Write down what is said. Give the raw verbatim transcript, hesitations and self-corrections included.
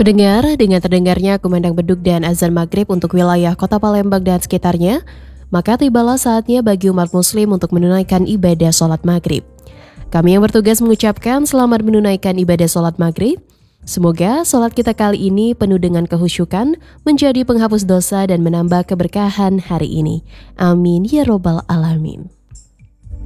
Pendengar, dengan terdengarnya kumandang beduk dan azan maghrib untuk wilayah kota Palembang dan sekitarnya, maka tibalah saatnya bagi umat muslim untuk menunaikan ibadah sholat maghrib. Kami yang bertugas mengucapkan selamat menunaikan ibadah sholat maghrib. Semoga sholat kita kali ini penuh dengan kehusyukan, menjadi penghapus dosa dan menambah keberkahan hari ini. Amin ya robbal alamin.